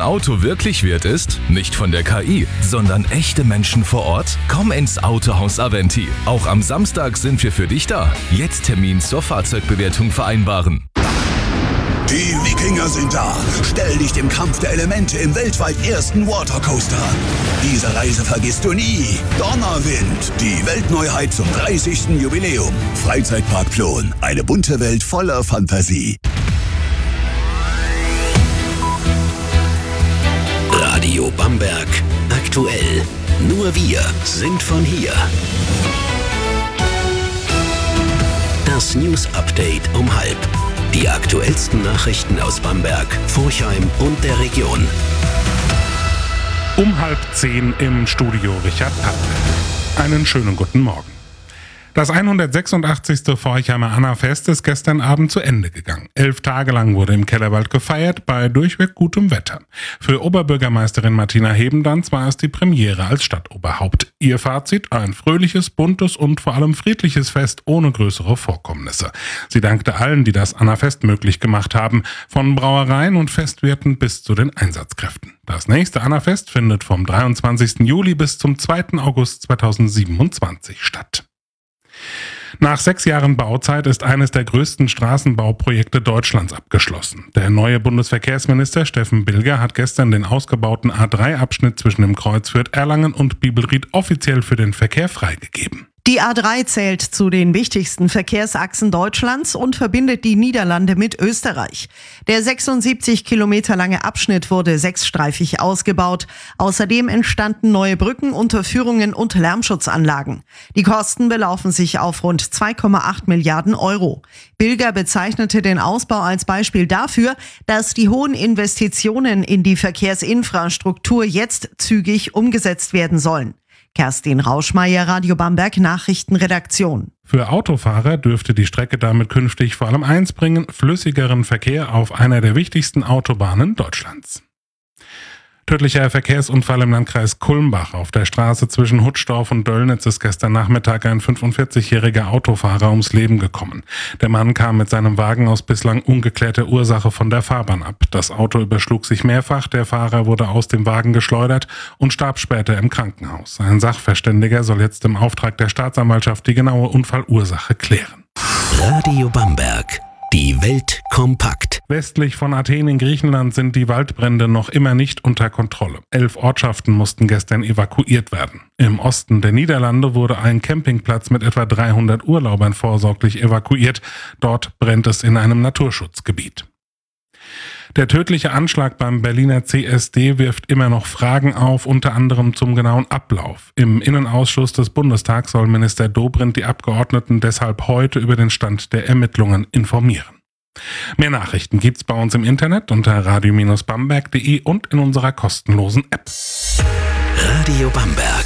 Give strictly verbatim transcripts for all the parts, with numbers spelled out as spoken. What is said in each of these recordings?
Auto wirklich wert ist? Nicht von der K I, sondern echte Menschen vor Ort? Komm ins Autohaus Aventi. Auch am Samstag sind wir für dich da. Jetzt Termin zur Fahrzeugbewertung vereinbaren. Die Wikinger sind da. Stell dich dem Kampf der Elemente im weltweit ersten Watercoaster an. Diese Reise vergisst du nie. Donnerwind, die Weltneuheit zum dreißigsten Jubiläum. Freizeitpark Plon, eine bunte Welt voller Fantasie. Radio Bamberg, aktuell. Nur wir sind von hier. Das News Update um halb. Die aktuellsten Nachrichten aus Bamberg, Forchheim und der Region. Um halb zehn im Studio Richard Papp. Einen schönen guten Morgen. Das hundertsechsundachtzigste Forchheimer Annafest ist gestern Abend zu Ende gegangen. Elf Tage lang wurde im Kellerwald gefeiert, bei durchweg gutem Wetter. Für Oberbürgermeisterin Martina Hebendanz war es die Premiere als Stadtoberhaupt. Ihr Fazit: ein fröhliches, buntes und vor allem friedliches Fest ohne größere Vorkommnisse. Sie dankte allen, die das Annafest möglich gemacht haben, von Brauereien und Festwirten bis zu den Einsatzkräften. Das nächste Annafest findet vom dreiundzwanzigsten Juli bis zum zweiten August zweitausendsiebenundzwanzig statt. Nach sechs Jahren Bauzeit ist eines der größten Straßenbauprojekte Deutschlands abgeschlossen. Der neue Bundesverkehrsminister Steffen Bilger hat gestern den ausgebauten A drei Abschnitt zwischen dem Kreuz Fürth-Erlangen und Bibelried offiziell für den Verkehr freigegeben. Die A drei zählt zu den wichtigsten Verkehrsachsen Deutschlands und verbindet die Niederlande mit Österreich. Der sechsundsiebzig Kilometer lange Abschnitt wurde sechsstreifig ausgebaut. Außerdem entstanden neue Brücken, Unterführungen und Lärmschutzanlagen. Die Kosten belaufen sich auf rund zwei Komma acht Milliarden Euro. Bilger bezeichnete den Ausbau als Beispiel dafür, dass die hohen Investitionen in die Verkehrsinfrastruktur jetzt zügig umgesetzt werden sollen. Kerstin Rauschmeier, Radio Bamberg Nachrichtenredaktion. Für Autofahrer dürfte die Strecke damit künftig vor allem eins bringen: flüssigeren Verkehr auf einer der wichtigsten Autobahnen Deutschlands. Tödlicher Verkehrsunfall im Landkreis Kulmbach. Auf der Straße zwischen Hutschdorf und Döllnitz ist gestern Nachmittag ein fünfundvierzigjähriger Autofahrer ums Leben gekommen. Der Mann kam mit seinem Wagen aus bislang ungeklärter Ursache von der Fahrbahn ab. Das Auto überschlug sich mehrfach, der Fahrer wurde aus dem Wagen geschleudert und starb später im Krankenhaus. Ein Sachverständiger soll jetzt im Auftrag der Staatsanwaltschaft die genaue Unfallursache klären. Radio Bamberg. Die Welt kompakt. Westlich von Athen in Griechenland sind die Waldbrände noch immer nicht unter Kontrolle. Elf Ortschaften mussten gestern evakuiert werden. Im Osten der Niederlande wurde ein Campingplatz mit etwa dreihundert Urlaubern vorsorglich evakuiert. Dort brennt es in einem Naturschutzgebiet. Der tödliche Anschlag beim Berliner C S D wirft immer noch Fragen auf, unter anderem zum genauen Ablauf. Im Innenausschuss des Bundestags soll Minister Dobrindt die Abgeordneten deshalb heute über den Stand der Ermittlungen informieren. Mehr Nachrichten gibt's bei uns im Internet unter radio Bindestrich bamberg punkt de und in unserer kostenlosen App. Radio Bamberg.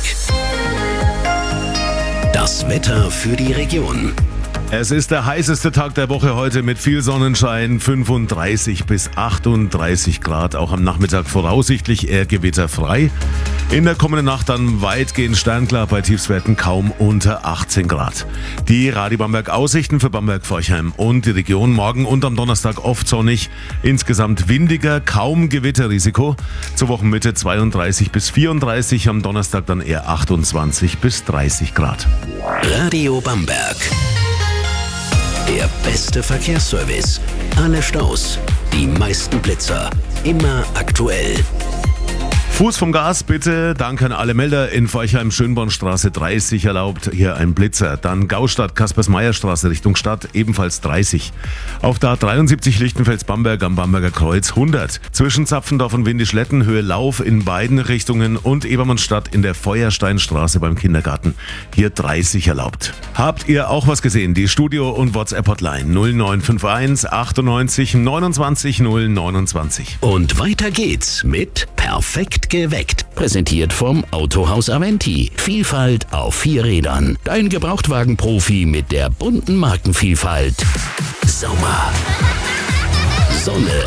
Das Wetter für die Region. Es ist der heißeste Tag der Woche heute mit viel Sonnenschein, fünfunddreißig bis achtunddreißig Grad, auch am Nachmittag voraussichtlich eher gewitterfrei. In der kommenden Nacht dann weitgehend sternklar, bei Tiefstwerten kaum unter achtzehn Grad. Die Radio Bamberg Aussichten für Bamberg, Forchheim und die Region: morgen und am Donnerstag oft sonnig, insgesamt windiger, kaum Gewitterrisiko. Zur Wochenmitte zweiunddreißig bis vierunddreißig, am Donnerstag dann eher achtundzwanzig bis dreißig Grad. Radio Bamberg. Der beste Verkehrsservice. Alle Staus, die meisten Blitzer. Immer aktuell. Fuß vom Gas bitte, danke an alle Melder. In Forchheim Schönbornstraße dreißig erlaubt, hier ein Blitzer. Dann Gaustadt Kaspers-Meyer-Straße Richtung Stadt, ebenfalls dreißig. Auf der A dreiundsiebzig Lichtenfels-Bamberg am Bamberger Kreuz hundert. Zwischen Zapfendorf und Windischletten Höhe Lauf in beiden Richtungen und Ebermannstadt in der Feuersteinstraße beim Kindergarten. Hier dreißig erlaubt. Habt ihr auch was gesehen? Die Studio- und WhatsApp-Hotline null neun fünf eins achtundneunzig neunundzwanzig null neunundzwanzig. Und weiter geht's mit Perfekt geweckt. Präsentiert vom Autohaus Aventi. Vielfalt auf vier Rädern. Dein Gebrauchtwagenprofi mit der bunten Markenvielfalt. Sommer. Sonne.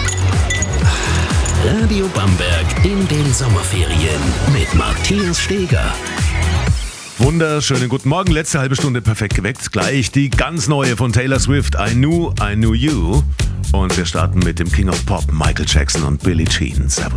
Radio Bamberg in den Sommerferien mit Matthias Steger. Wunderschönen guten Morgen, letzte halbe Stunde perfekt geweckt. Gleich die ganz neue von Taylor Swift, I Knew, I Knew You. Und wir starten mit dem King of Pop, Michael Jackson und Billie Jean. Servus.